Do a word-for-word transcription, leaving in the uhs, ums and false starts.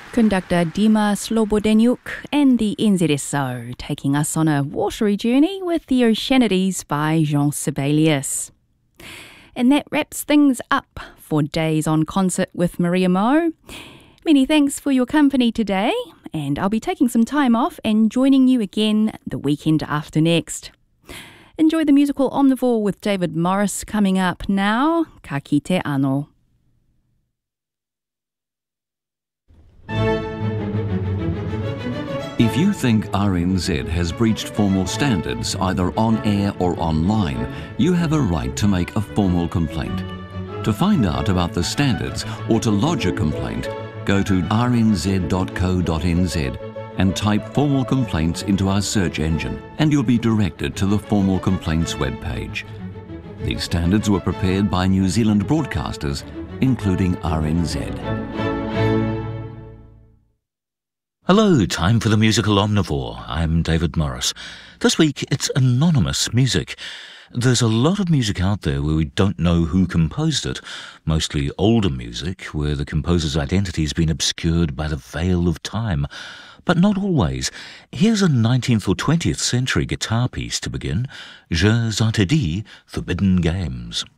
Conductor Dima Slobodenyuk and the N Z S O taking us on a watery journey with the Oceanides by Jean Sibelius. And that wraps things up for Days on Concert with Maria Mo. Many thanks for your company today, and I'll be taking some time off and joining you again the weekend after next. Enjoy the musical Omnivore with David Morris coming up now. Ka kite anō. If you think R N Z has breached formal standards either on air or online, you have a right to make a formal complaint. To find out about the standards or to lodge a complaint, go to r n z dot co dot n z and type formal complaints into our search engine, and you'll be directed to the formal complaints webpage. These standards were prepared by New Zealand broadcasters, including R N Z. Hello, time for the musical Omnivore. I'm David Morris. This week it's anonymous music. There's a lot of music out there where we don't know who composed it, mostly older music where the composer's identity has been obscured by the veil of time. But not always. Here's a nineteenth or twentieth century guitar piece to begin, Jeux Interdits, Forbidden Games.